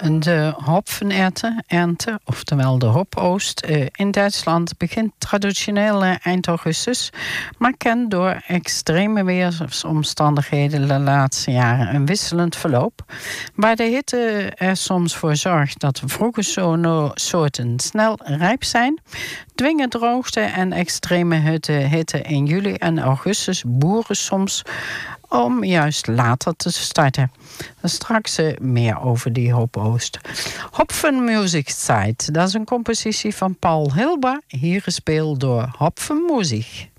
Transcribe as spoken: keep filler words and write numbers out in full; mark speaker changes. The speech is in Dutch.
Speaker 1: De hopfenerte, ernte, oftewel de hopoost, in Duitsland begint traditioneel eind augustus, maar kent door extreme weersomstandigheden de laatste jaren een wisselend verloop, waar de hitte er soms voor zorgt dat vroege soorten snel rijp zijn, dwingen droogte en extreme hitte, hitte in juli en augustus boeren soms om juist later te starten. Straks meer over die hopoost. Hopfenmuziekzeit, dat is een compositie van Paul Hilber, hier gespeeld door Hopfenmuziek.